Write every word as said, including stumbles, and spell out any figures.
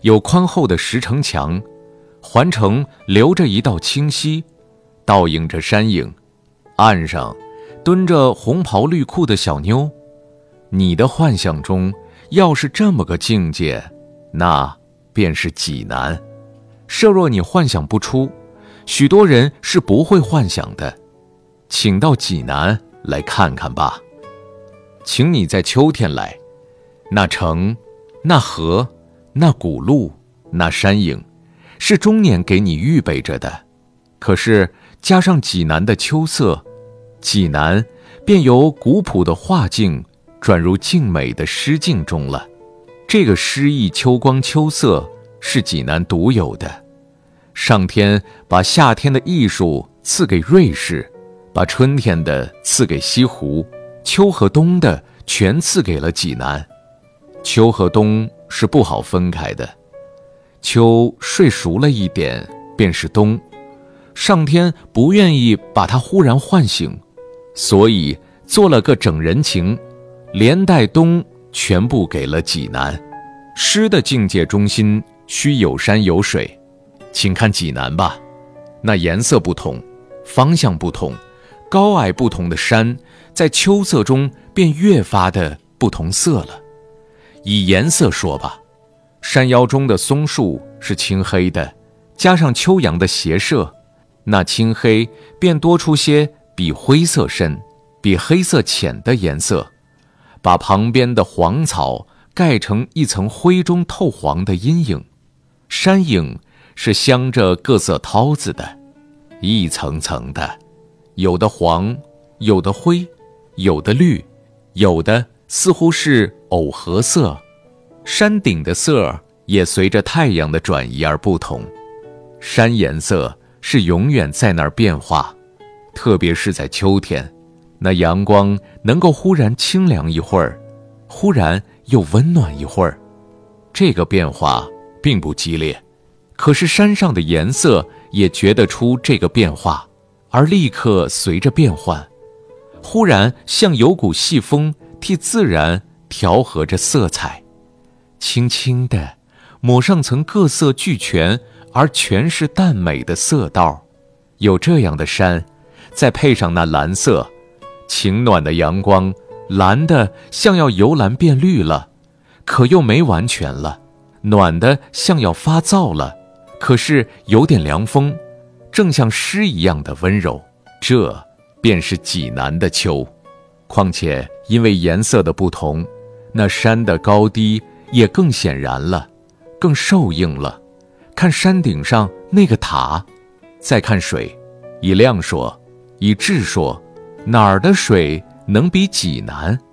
有宽厚的石城墙，环城留着一道清溪，倒映着山影，岸上蹲着红袍绿裤的小妞。你的幻想中要是这么个境界，那便是济南。设若你幻想不出，许多人是不会幻想的，请到济南来看看吧。请你在秋天来，那城，那河，那古路，那山影，是终年给你预备着的。可是加上济南的秋色，济南便由古朴的画境转入静美的诗境中了。这个诗意秋光秋色是济南独有的。上天把夏天的艺术赐给瑞士，把春天的赐给西湖，秋和冬的全赐给了济南。秋和冬是不好分开的，秋睡熟了一点便是冬，上天不愿意把它忽然唤醒，所以做了个整人情，连带冬全部给了济南。诗的境界中心需有山有水，请看济南吧。那颜色不同，方向不同，高矮不同的山，在秋色中便越发的不同色了。以颜色说吧，山腰中的松树是青黑的，加上秋阳的斜射，那青黑便多出些比灰色深、比黑色浅的颜色，把旁边的黄草盖成一层灰中透黄的阴影。山影是镶着各色绦子的，一层层的，有的黄，有的灰，有的绿，有的似乎是藕荷色。山顶的色也随着太阳的转移而不同。山颜色是永远在那儿变化，特别是在秋天，那阳光能够忽然清凉一会儿，忽然又温暖一会儿。这个变化并不激烈，可是山上的颜色也觉得出这个变化，而立刻随着变换，忽然像有股细风替自然调和着色彩，轻轻地抹上层各色俱全而全是淡美的色道。有这样的山，再配上那蓝色，晴暖的阳光，蓝的像要由蓝变绿了，可又没完全了，暖的像要发燥了，可是有点凉风，正像诗一样的温柔。这便是济南的秋。况且因为颜色的不同，那山的高低也更显然了，更受映了。看山顶上那个塔，再看水，以量说，以质说，哪儿的水能比济南